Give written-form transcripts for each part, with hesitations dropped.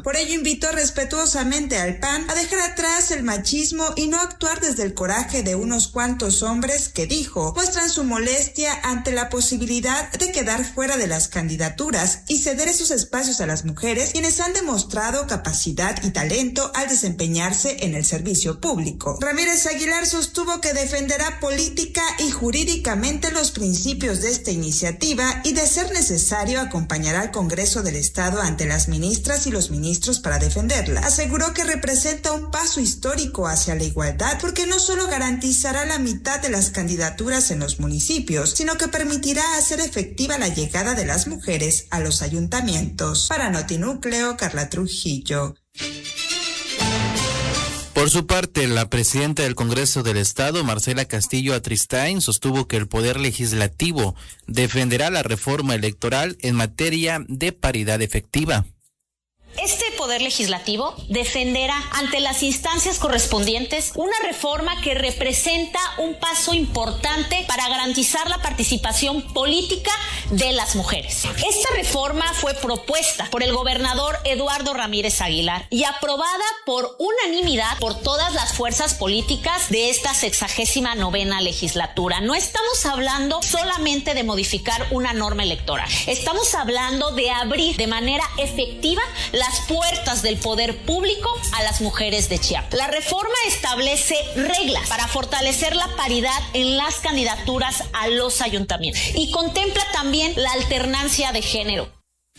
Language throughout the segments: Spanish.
Por ello invitó respetuosamente al PAN a dejar atrás el machismo y no actuar desde el coraje de unos cuantos hombres que, dijo, muestran su molestia ante la posibilidad de quedar fuera de las candidaturas y ceder esos espacios a las mujeres, quienes han demostrado capacidad y talento al desempeñarse en el servicio público. Ramírez Aguilar sostuvo que defenderá política y jurídicamente los principios de esta iniciativa y, de ser necesario, acompañará al Congreso del Estado ante las ministras y los ministros para defenderla. Aseguró que representa un paso histórico hacia la igualdad porque no solo garantizará la mitad de las candidaturas en los municipios, sino que permitirá hacer efectiva la llegada de las mujeres a los ayuntamientos. Para Notinúcleo, Carla Trujillo. Por su parte, la presidenta del Congreso del Estado, Marcela Castillo Atristain, sostuvo que el Poder Legislativo defenderá la reforma electoral en materia de paridad efectiva. Este Poder Legislativo defenderá ante las instancias correspondientes una reforma que representa un paso importante para garantizar la participación política de las mujeres. Esta reforma fue propuesta por el gobernador Eduardo Ramírez Aguilar y aprobada por unanimidad por todas las fuerzas políticas de esta 69ª legislatura. No estamos hablando solamente de modificar una norma electoral. Estamos hablando de abrir de manera efectiva las puertas del poder público a las mujeres de Chiapas. La reforma establece reglas para fortalecer la paridad en las candidaturas a los ayuntamientos y contempla también la alternancia de género.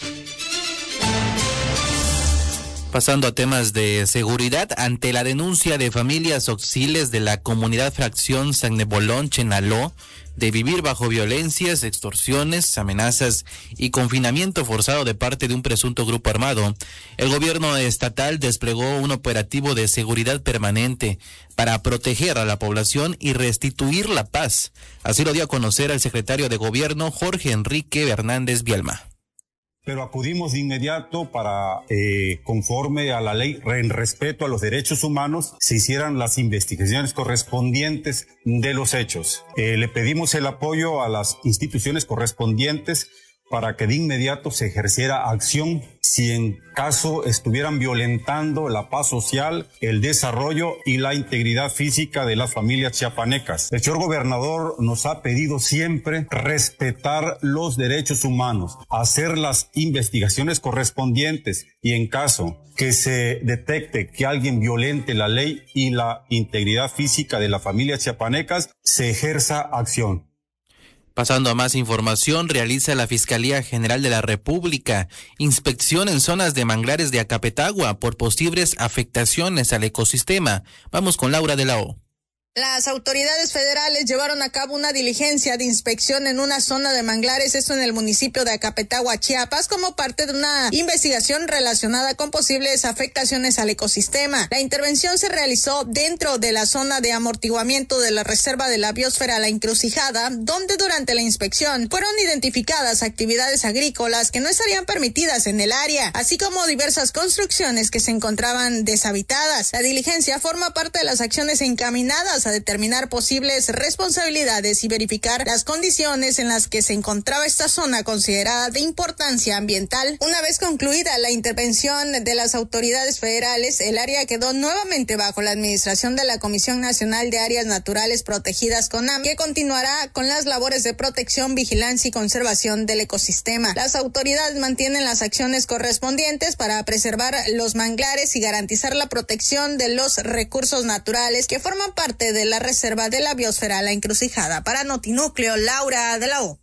Pasando a temas de seguridad, ante la denuncia de familias auxiles de la comunidad fracción San Nebolón, Chenaló, de vivir bajo violencias, extorsiones, amenazas y confinamiento forzado de parte de un presunto grupo armado, el gobierno estatal desplegó un operativo de seguridad permanente para proteger a la población y restituir la paz. Así lo dio a conocer el secretario de Gobierno, Jorge Enrique Hernández Bielma. Pero acudimos de inmediato para, conforme a la ley, en respeto a los derechos humanos, se hicieran las investigaciones correspondientes de los hechos. Le pedimos el apoyo a las instituciones correspondientes para que de inmediato se ejerciera acción si en caso estuvieran violentando la paz social, el desarrollo y la integridad física de las familias chiapanecas. El señor gobernador nos ha pedido siempre respetar los derechos humanos, hacer las investigaciones correspondientes y en caso que se detecte que alguien violente la ley y la integridad física de las familias chiapanecas, se ejerza acción. Pasando a más información, realiza la Fiscalía General de la República inspección en zonas de manglares de Acapetagua por posibles afectaciones al ecosistema. Vamos con Laura de la O. Las autoridades federales llevaron a cabo una diligencia de inspección en una zona de manglares, esto en el municipio de Acapetagua, Chiapas, como parte de una investigación relacionada con posibles afectaciones al ecosistema. La intervención se realizó dentro de la zona de amortiguamiento de la Reserva de la Biosfera La Encrucijada, donde durante la inspección fueron identificadas actividades agrícolas que no estarían permitidas en el área, así como diversas construcciones que se encontraban deshabitadas. La diligencia forma parte de las acciones encaminadas a determinar posibles responsabilidades y verificar las condiciones en las que se encontraba esta zona considerada de importancia ambiental. Una vez concluida la intervención de las autoridades federales, el área quedó nuevamente bajo la administración de la Comisión Nacional de Áreas Naturales Protegidas, CONAM, que continuará con las labores de protección, vigilancia y conservación del ecosistema. Las autoridades mantienen las acciones correspondientes para preservar los manglares y garantizar la protección de los recursos naturales que forman parte de la Reserva de la Biosfera La Encrucijada. Para Notinúcleo, Laura de la O.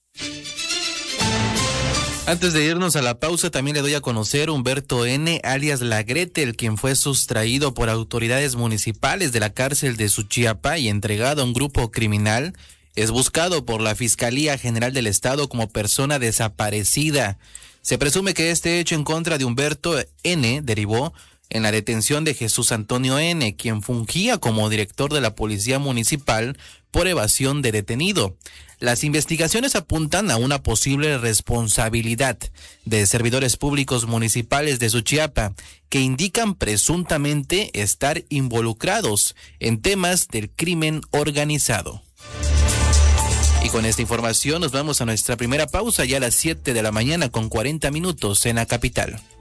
Antes de irnos a la pausa, también le doy a conocer Humberto N., alias La Gretel, quien fue sustraído por autoridades municipales de la cárcel de Suchiapa y entregado a un grupo criminal. Es buscado por la Fiscalía General del Estado como persona desaparecida. Se presume que este hecho en contra de Humberto N. derivó en la detención de Jesús Antonio N., quien fungía como director de la Policía Municipal por evasión de detenido. Las investigaciones apuntan a una posible responsabilidad de servidores públicos municipales de Suchiapa que indican presuntamente estar involucrados en temas del crimen organizado. Y con esta información nos vamos a nuestra primera pausa ya a las 7 de la mañana con 40 minutos en la capital.